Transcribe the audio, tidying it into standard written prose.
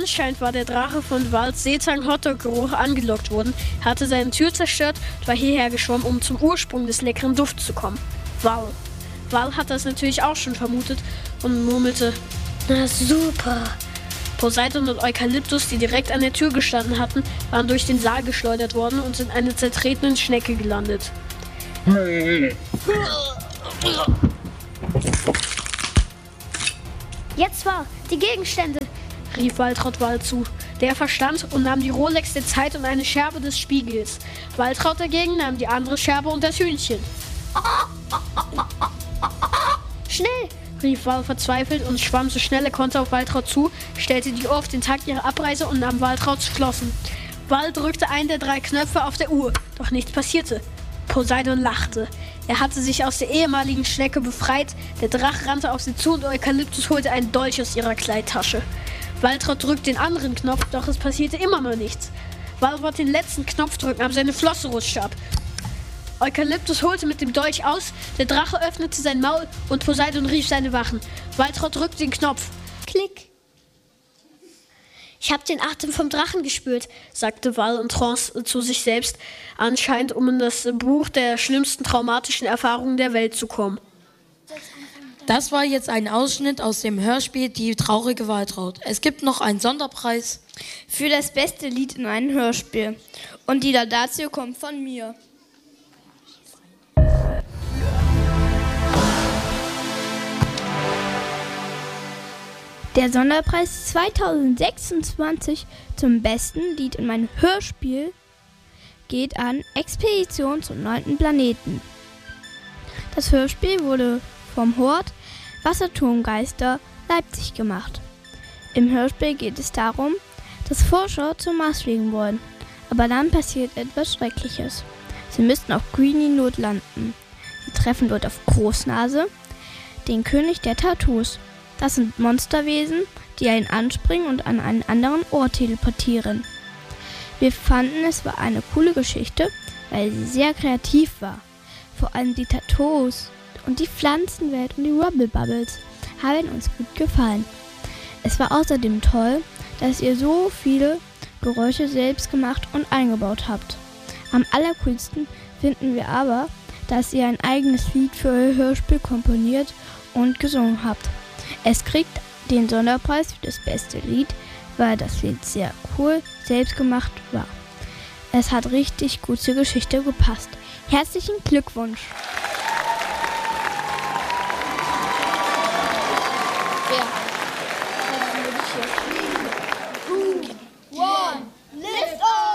Anscheinend war der Drache von Vals Seetang-Hotdog-Geruch angelockt worden, hatte seine Tür zerstört und war hierher geschwommen, um zum Ursprung des leckeren Dufts zu kommen. Val hat das natürlich auch schon vermutet und murmelte: Na super. Poseidon und Eukalyptus, die direkt an der Tür gestanden hatten, waren durch den Saal geschleudert worden und sind in einer zertretenen Schnecke gelandet. Jetzt war die Gegenstände, rief Waltraud Val zu. Der verstand und nahm die Rolex der Zeit und eine Scherbe des Spiegels. Waltraud dagegen nahm die andere Scherbe und das Hühnchen. Schnell, rief Val verzweifelt und schwamm so schnell er konnte auf Waltraud zu, stellte die Uhr auf den Tag ihrer Abreise und nahm Waltrauds Flossen. Val drückte einen der 3 Knöpfe auf der Uhr, doch nichts passierte. Poseidon lachte. Er hatte sich aus der ehemaligen Schnecke befreit, der Drache rannte auf sie zu und Eukalyptus holte einen Dolch aus ihrer Kleidtasche. Waltraud drückte den anderen Knopf, doch es passierte immer noch nichts. Val wollte den letzten Knopf drücken, aber seine Flosse rutschte ab. Eukalyptus holte mit dem Dolch aus, der Drache öffnete sein Maul und Poseidon rief seine Wachen. Waltraud drückte den Knopf. Klick. Ich habe den Atem vom Drachen gespürt, sagte Val in Trance zu sich selbst, anscheinend um in das Buch der schlimmsten traumatischen Erfahrungen der Welt zu kommen. Das war jetzt ein Ausschnitt aus dem Hörspiel Die traurige Waltraud. Es gibt noch einen Sonderpreis für das beste Lied in einem Hörspiel. Und die Laudatio kommt von mir. Der Sonderpreis 2026 zum besten Lied in meinem Hörspiel geht an Expedition zum 9. Planeten. Das Hörspiel wurde vom Hort Wasserturmgeister Leipzig gemacht. Im Hörspiel geht es darum, dass Forscher zum Mars fliegen wollen, aber dann passiert etwas Schreckliches. Sie müssten auf Greenie landen. Sie treffen dort auf Großnase, den König der Tattoos. Das sind Monsterwesen, die einen anspringen und an einen anderen Ort teleportieren. Wir fanden, es war eine coole Geschichte, weil sie sehr kreativ war. Vor allem die Tattoos und die Pflanzenwelt und die Rubble Bubbles haben uns gut gefallen. Es war außerdem toll, dass ihr so viele Geräusche selbst gemacht und eingebaut habt. Am allercoolsten finden wir aber, dass ihr ein eigenes Lied für euer Hörspiel komponiert und gesungen habt. Es kriegt den Sonderpreis für das beste Lied, weil das Lied sehr cool selbst gemacht war. Es hat richtig gut zur Geschichte gepasst. Herzlichen Glückwunsch!